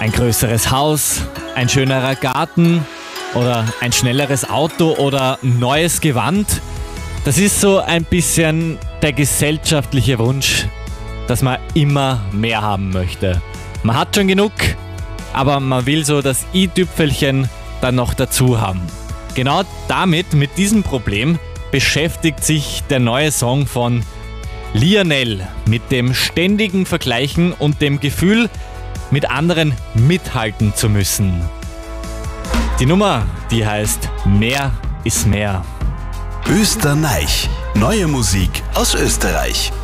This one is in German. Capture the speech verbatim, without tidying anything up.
Ein größeres Haus, ein schönerer Garten oder ein schnelleres Auto oder neues Gewand. Das ist so ein bisschen der gesellschaftliche Wunsch, dass man immer mehr haben möchte. Man hat schon genug, aber man will so das i-Tüpfelchen dann noch dazu haben. Genau damit, mit diesem Problem, beschäftigt sich der neue Song von Lionel mit dem ständigen Vergleichen und dem Gefühl, mit anderen mithalten zu müssen. Die Nummer, die heißt Mehr ist mehr. Österreich. Neue Musik aus Österreich.